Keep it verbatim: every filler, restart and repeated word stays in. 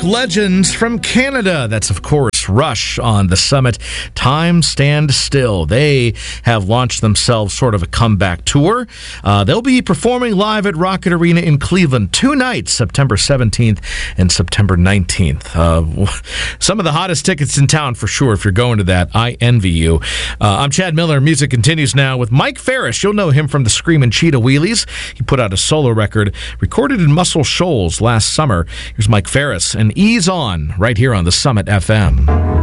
rock legends from Canada. That's, of course, Rush on the Summit. Time Stand Still. They have launched themselves sort of a comeback tour. Uh, they'll be performing live at Rocket Arena in Cleveland two nights, September seventeenth and September nineteenth. Uh, some of the hottest tickets in town for sure. If you're going to that, I envy you. Uh, I'm Chad Miller. Music continues now with Mike Ferris. You'll know him from the Screamin' Cheetah Wheelies. He put out a solo record recorded in Muscle Shoals last summer. Here's Mike Ferris and Ease On right here on the Summit F M.